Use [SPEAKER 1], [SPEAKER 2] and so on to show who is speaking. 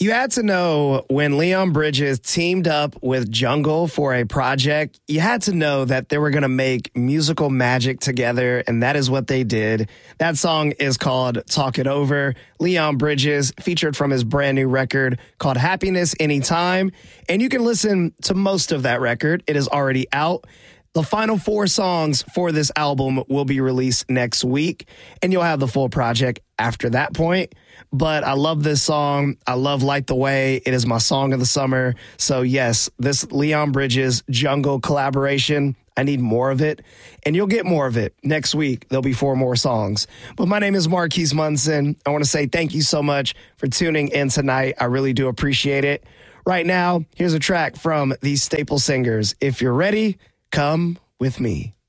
[SPEAKER 1] You had to know when Leon Bridges teamed up with Jungle for a project, you had to know that they were going to make musical magic together, and that is what they did. That song is called Talk It Over. Leon Bridges, featured from his brand new record called Happiness Anytime, and you can listen to most of that record. It is already out. The final 4 songs for this album will be released next week, and you'll have the full project after that point. But I love this song. I love Light the Way. It is my song of the summer. So yes, this Leon Bridges Jungle collaboration, I need more of it, and you'll get more of it next week. There'll be 4 more songs. But my name is Marquise Munson. I want to say thank you so much for tuning in tonight. I really do appreciate it. Right now, here's a track from these staple singers. If you're ready, come with me.